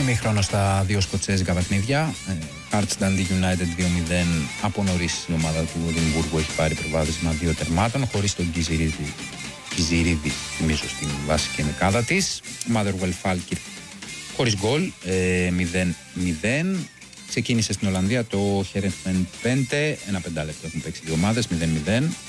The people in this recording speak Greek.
ημίχρονο στα δύο σκοτσέζικα παιχνίδια. Hearts Dundee United 2-0. Από νωρίς η ομάδα του Εδιμβούργου έχει πάρει προβάδισμα 2 τερμάτων, χωρίς τον Κιζιρίδη, θυμίζω, στην βασική ενδεκάδα της. Motherwell Falkirk χωρίς γκολ, 0-0. Ξεκίνησε στην Ολλανδία το Heerenveen 5, ένα 5 λεπτό έχουν παίξει δύο ομάδες, 0-0.